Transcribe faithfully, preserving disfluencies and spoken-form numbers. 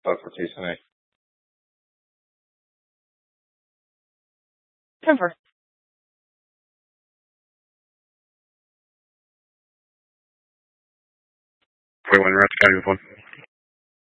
twelve for Tucson A. Denver. forty-one, Raptor County with one.